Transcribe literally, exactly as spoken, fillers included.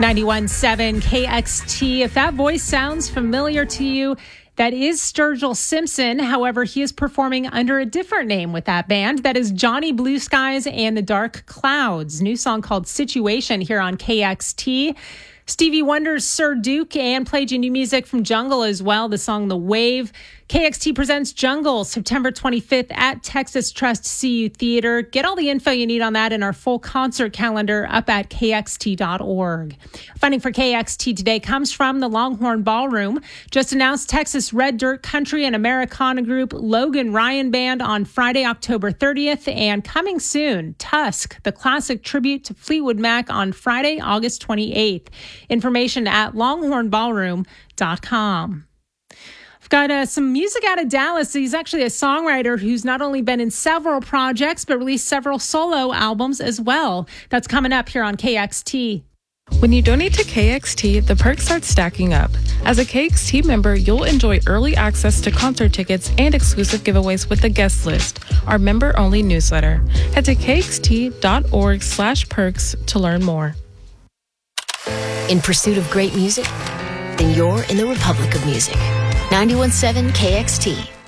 ninety-one point seven K X T. If that voice sounds familiar to you, that is Sturgill Simpson. However, he is performing under a different name with that band. That is Johnny Blue Skies and the Dark Clouds. New song called Situation here on K X T. Stevie Wonder's Sir Duke, and played you new music from Jungle as well, the song The Wave. K X T presents Jungle September twenty-fifth at Texas Trust C U Theater. Get all the info you need on that in our full concert calendar up at K X T dot org. Funding for K X T today comes from the Longhorn Ballroom. Just announced Texas Red Dirt Country and Americana group Logan Ryan Band on Friday, October thirtieth. And coming soon, Tusk, the classic tribute to Fleetwood Mac on Friday, August twenty-eighth. Information at longhorn ballroom dot com. Got uh, some music out of Dallas. He's actually a songwriter who's not only been in several projects, but released several solo albums as well. That's coming up here on K X T. When you donate to K X T, the perks start stacking up. As a K X T member, you'll enjoy early access to concert tickets and exclusive giveaways with the guest list, our member-only newsletter. Head to K X T dot org slash perks to learn more. In pursuit of great music? Then you're in the Republic of Music. ninety-one point seven K X T.